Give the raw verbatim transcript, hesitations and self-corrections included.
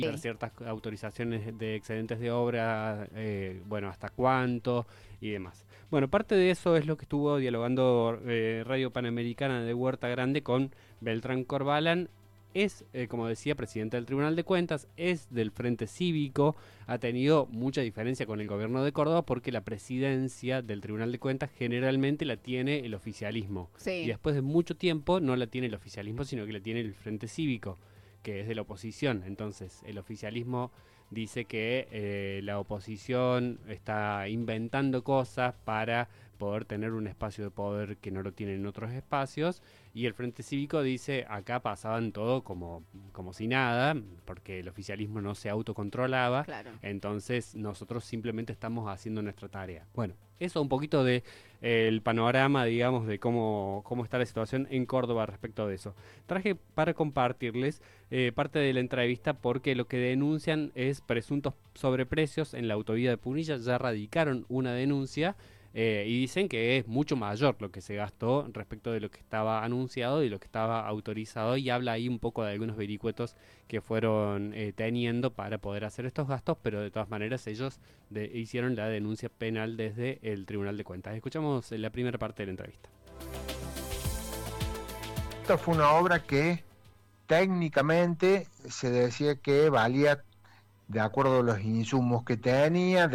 Sí. ciertas autorizaciones de excedentes de obra, eh, bueno, hasta cuánto y demás. Bueno, parte de eso es lo que estuvo dialogando eh, Radio Panamericana de Huerta Grande con Beltrán Corbalán. Es, eh, como decía, presidente del Tribunal de Cuentas, es del Frente Cívico, ha tenido mucha diferencia con el gobierno de Córdoba porque la presidencia del Tribunal de Cuentas generalmente la tiene el oficialismo. Y Sí. después de mucho tiempo no la tiene el oficialismo, sino que la tiene el Frente Cívico, que es de la oposición. Entonces, el oficialismo dice que eh, la oposición está inventando cosas para poder tener un espacio de poder que no lo tienen en otros espacios, y el Frente Cívico dice acá pasaban todo como, como si nada, porque el oficialismo no se autocontrolaba, Claro. entonces nosotros simplemente estamos haciendo nuestra tarea. Bueno, eso un poquito de eh, el panorama, digamos, de cómo, cómo está la situación en Córdoba respecto de eso. Traje para compartirles eh, parte de la entrevista porque lo que denuncian es presuntos sobreprecios en la autovía de Punilla. Ya radicaron una denuncia eh, y dicen que es mucho mayor lo que se gastó respecto de lo que estaba anunciado y lo que estaba autorizado, y habla ahí un poco de algunos vericuetos que fueron eh, teniendo para poder hacer estos gastos, pero de todas maneras ellos de, hicieron la denuncia penal desde el Tribunal de Cuentas. Escuchamos la primera parte de la entrevista. Esta fue una obra que técnicamente se decía que valía de acuerdo a los insumos que tenía,